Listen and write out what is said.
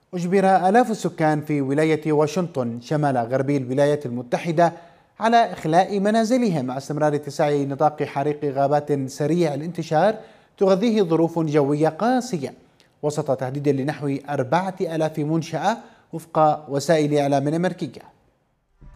أجبر آلاف السكان في ولاية واشنطن شمال غربي الولايات المتحدة على إخلاء منازلهم مع استمرار اتساع نطاق حريق غابات سريع الانتشار تغذيه ظروف جوية قاسية، وسط تهديد لنحو 4000 منشأة وفق وسائل إعلام أمريكية.